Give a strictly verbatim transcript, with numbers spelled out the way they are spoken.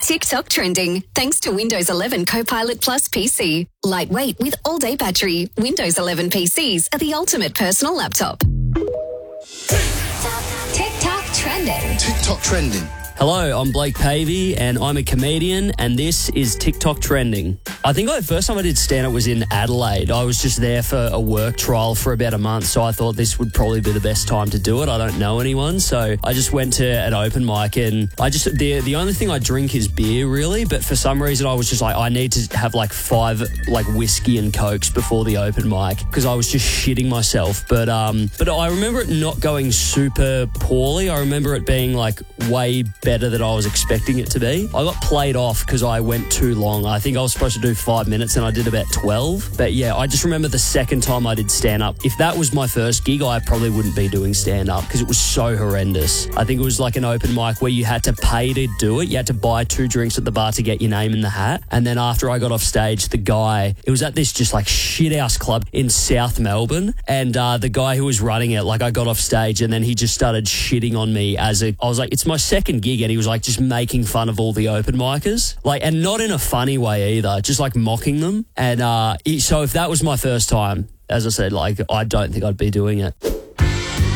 TikTok trending thanks to Windows eleven Copilot Plus P C. Lightweight with all-day battery. Windows eleven P Cs are the ultimate personal laptop. TikTok trending. TikTok trending. Hello, I'm Blake Pavey and I'm a comedian and this is TikTok Trending. I think the first time I did stand-up was in Adelaide. I was just there for a work trial for about a month, so I thought this would probably be the best time to do it. I don't know anyone, so I just went to an open mic and I just, the the only thing I drink is beer really, but for some reason I was just like, I need to have like five like whiskey and cokes before the open mic because I was just shitting myself. But, um, but I remember it not going super poorly. I remember it being like way better than I was expecting it to be. I got played off because I went too long. I think I was supposed to do five minutes and I did about twelve. But yeah, I just remember the second time I did stand-up. If that was my first gig, I probably wouldn't be doing stand-up because it was so horrendous. I think it was like an open mic where you had to pay to do it. You had to buy two drinks at the bar to get your name in the hat. And then after I got off stage, the guy, it was at this just like shithouse club in South Melbourne. And uh, the guy who was running it, like I got off stage and then he just started shitting on me as a, I was like, it's my second gig. And he was like just making fun of all the open micers, like, and not in a funny way either, just like mocking them. And uh, so if that was my first time, as I said, like, I don't think I'd be doing it.